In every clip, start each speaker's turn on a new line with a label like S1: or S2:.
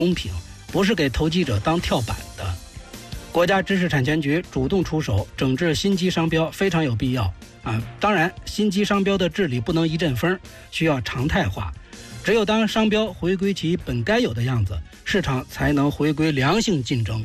S1: 公平，不是给投机者当跳板的。国家知识产权局主动出手整治新机商标非常有必要当然，新机商标的治理不能一阵风，需要常态化。只有当商标回归其本该有的样子，市场才能回归良性竞争。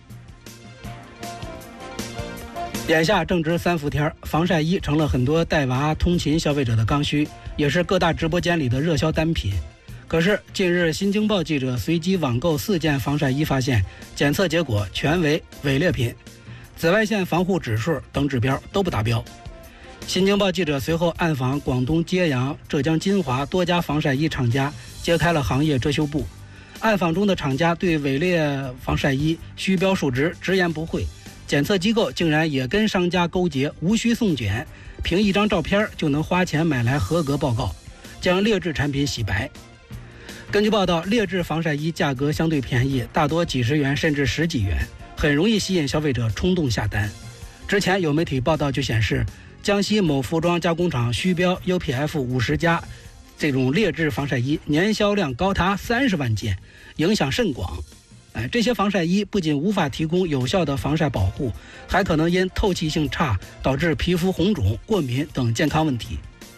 S1: 眼下正值3伏天，防晒衣成了很多带娃通勤消费者的刚需，也是各大直播间里的热销单品。可是近日新京报记者随机网购4件防晒衣，发现检测结果全为伪劣品，紫外线防护指数等指标都不达标。新京报记者随后暗访广东揭阳、浙江金华多家防晒衣厂家，揭开了行业遮羞布。暗访中的厂家对伪劣防晒衣虚标数值直言不讳，检测机构竟然也跟商家勾结，无需送检，凭一张照片就能花钱买来合格报告，将劣质产品洗白。根据报道，劣质防晒衣价格相对便宜，大多几十元甚至10几元，很容易吸引消费者冲动下单。之前有媒体报道就显示，江西某服装加工厂虚标 UPF 50加这种劣质防晒衣，年销量高达30万件，影响甚广。这些防晒衣不仅无法提供有效的防晒保护，还可能因透气性差导致皮肤红肿、过敏等健康问题。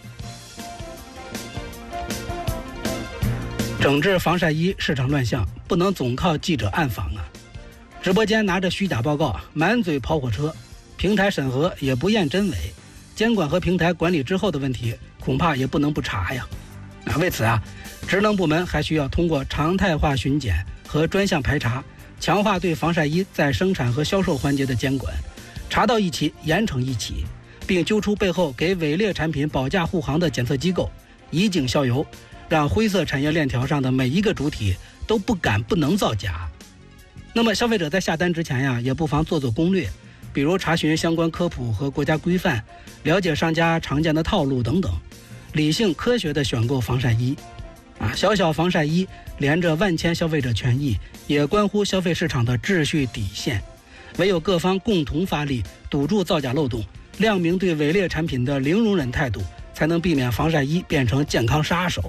S1: 整治防晒衣市场乱象，不能总靠记者暗访直播间拿着虚假报告，满嘴跑火车，平台审核也不验真伪，监管和平台管理之后的问题，恐怕也不能不查呀。为此职能部门还需要通过常态化巡检和专项排查，强化对防晒衣在生产和销售环节的监管，查到一起严惩一起，并揪出背后给伪劣产品保驾护航的检测机构，以儆效尤，让灰色产业链条上的每一个主体都不敢不能造假。那么消费者在下单之前也不妨做攻略，比如查询相关科普和国家规范，了解商家常见的套路等等，理性科学地选购防晒衣小防晒衣连着万千消费者权益，也关乎消费市场的秩序底线。唯有各方共同发力，堵住造假漏洞，亮明对伪劣产品的零容忍态度，才能避免防晒衣变成健康杀手。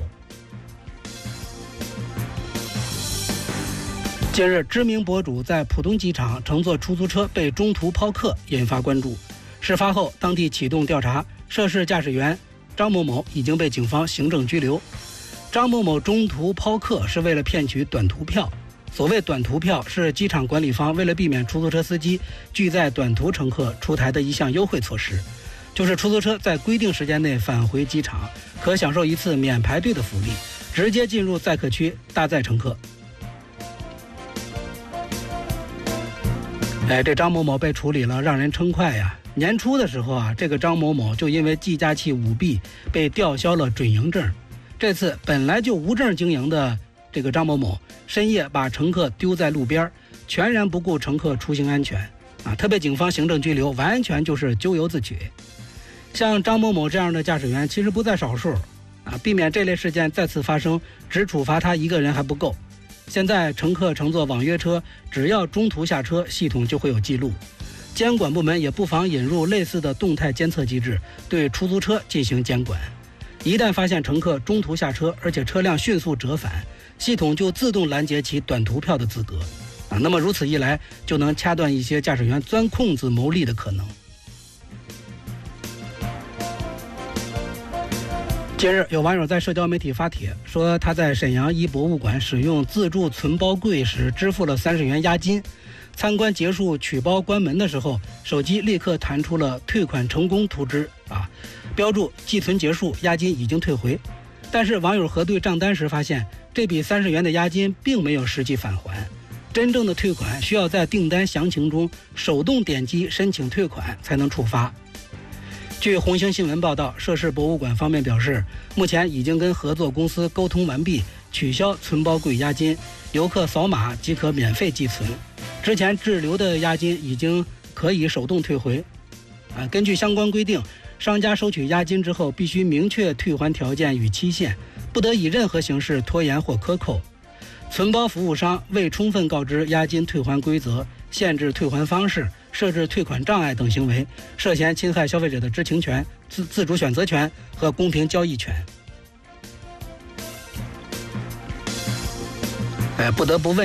S1: 近日，知名博主在浦东机场乘坐出租车被中途抛客，引发关注。事发后，当地启动调查，涉事驾驶员张某某已经被警方行政拘留。张某某中途抛客是为了骗取短途票。所谓短途票，是机场管理方为了避免出租车司机拒载短途乘客出台的一项优惠措施，就是出租车在规定时间内返回机场，可享受一次免排队的福利，直接进入载客区搭载乘客。这张某某被处理了，让人称快呀。年初的时候这个张某某就因为计价器舞弊被吊销了准营证。这次本来就无证经营的这个张某某，深夜把乘客丢在路边，全然不顾乘客出行安全他被警方行政拘留，完全就是咎由自取。像张某某这样的驾驶员其实不在少数避免这类事件再次发生，只处罚他一个人还不够。现在乘客乘坐网约车，只要中途下车，系统就会有记录。监管部门也不妨引入类似的动态监测机制，对出租车进行监管。一旦发现乘客中途下车，而且车辆迅速折返，系统就自动拦截其短途票的资格那么如此一来，就能掐断一些驾驶员钻空子牟利的可能。近日，有网友在社交媒体发帖说，他在沈阳一博物馆使用自助存包柜时支付了30元押金，参观结束取包关门的时候，手机立刻弹出了退款成功图知标注寄存结束，押金已经退回。但是网友核对账单时发现，这笔30元的押金并没有实际返还，真正的退款需要在订单详情中手动点击申请退款才能触发。据红星新闻报道，涉事博物馆方面表示，目前已经跟合作公司沟通完毕，取消存包柜押金，游客扫码即可免费寄存。之前滞留的押金已经可以手动退回。根据相关规定，商家收取押金之后，必须明确退还条件与期限，不得以任何形式拖延或克扣。存包服务商未充分告知押金退还规则、限制退还方式、设置退款障碍等行为，涉嫌侵害消费者的知情权、自主选择权和公平交易权。 不得不问